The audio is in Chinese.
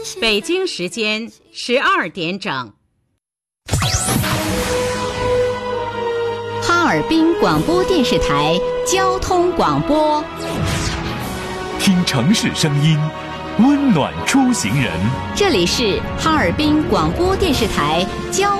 北京时间12点整。 哈尔滨广播电视台交通广播， 听城市声音，温暖出行人。 这里是哈尔滨广播电视台交